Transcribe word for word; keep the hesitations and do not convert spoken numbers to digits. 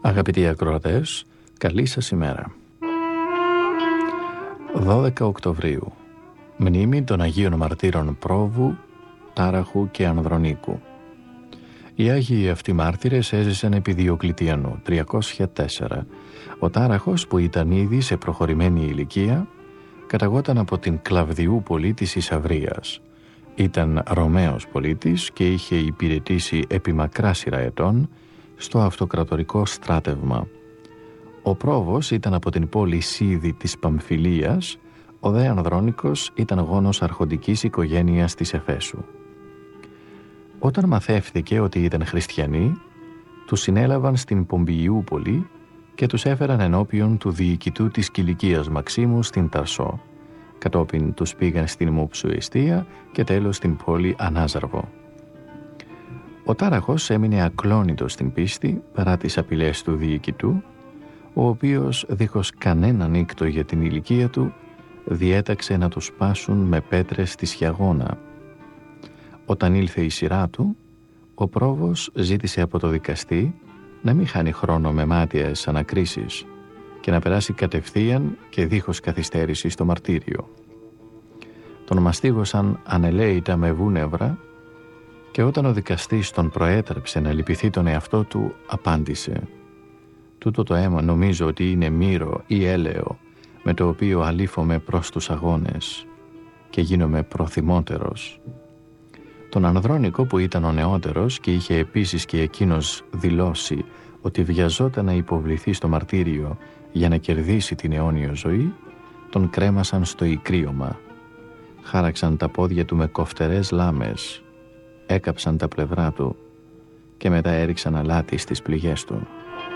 Αγαπητοί ακροατές, καλή σας ημέρα. δώδεκα Οκτωβρίου, μνήμη των Αγίων Μαρτύρων Πρόβου, Τάραχου και Ανδρονίκου. Οι Άγιοι αυτοί μάρτυρες έζησαν επί Διοκλητιανού τριακόσια τέσσερα. Ο Τάραχος, που ήταν ήδη σε προχωρημένη ηλικία, καταγόταν από την Κλαβδιούπολη της Ισαβρίας. Ήταν Ρωμαίος πολίτης και είχε υπηρετήσει επί μακρά σειρά ετών στο αυτοκρατορικό στράτευμα. Ο Πρόβος ήταν από την πόλη Σίδη της Παμφιλίας, ο δε Ανδρώνικος ήταν γόνος αρχοντικής οικογένειας της Εφέσου. Όταν μαθεύθηκε ότι ήταν χριστιανοί, τους συνέλαβαν στην Πομπιούπολη και τους έφεραν ενώπιον του διοικητού της Κιλικίας Μαξίμου στην Ταρσό. Κατόπιν τους πήγαν στην Μοψουεστία και τέλος στην πόλη Ανάζαρβο. Ο Τάραχος έμεινε ακλόνητος στην πίστη παρά τις απειλές του διοικητού, ο οποίος δίχως κανένα νύκτο για την ηλικία του διέταξε να τους σπάσουν με πέτρες στη Σιαγώνα. Όταν ήλθε η σειρά του, ο Πρόβος ζήτησε από το δικαστή να μην χάνει χρόνο με μάτιες ανακρίσεις και να περάσει κατευθείαν και δίχως καθυστέρηση στο μαρτύριο. Τον μαστίγωσαν ανελαίητα με βούνευρα και όταν ο δικαστής τον προέτρεψε να λυπηθεί τον εαυτό του, απάντησε: «Τούτο το αίμα νομίζω ότι είναι μύρο ή έλαιο με το οποίο αλήφομαι προς τους αγώνες και γίνομαι προθυμότερος». Τον Ανδρώνικο, που ήταν ο νεότερος και είχε επίσης και εκείνος δηλώσει ότι βιαζόταν να υποβληθεί στο μαρτύριο για να κερδίσει την αιώνιο ζωή, τον κρέμασαν στο ικρίωμα. Χάραξαν τα πόδια του με κοφτερές λάμες, έκαψαν τα πλευρά του και μετά έριξαν αλάτι στις πληγές του.